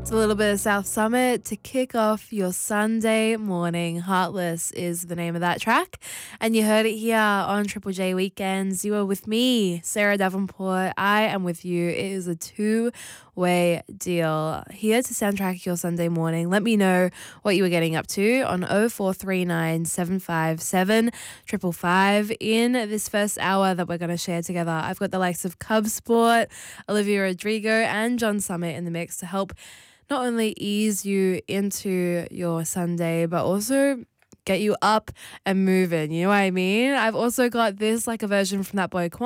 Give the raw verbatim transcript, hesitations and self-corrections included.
It's a little bit of South Summit to kick off your Sunday morning. Heartless is the name of that track. And you heard it here on Triple J Weekends. You are with me, Sarah Davenport. I am with you. It is a two-way deal. Here to soundtrack your Sunday morning. Let me know what you were getting up to on oh four three nine, seven five seven, five five five. In this first hour that we're going to share together, I've got the likes of Cub Sport, Olivia Rodrigo, and John Summit in the mix to help not only ease you into your Sunday, but also get you up and moving. You know what I mean? I've also got this, like a version from that boy